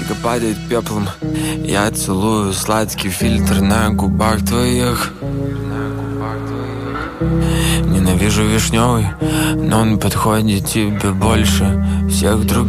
Пластика падает пеплом. Я целую сладкий фильтр на губах твоих. Ненавижу вишневый, но он подходит тебе больше всех других.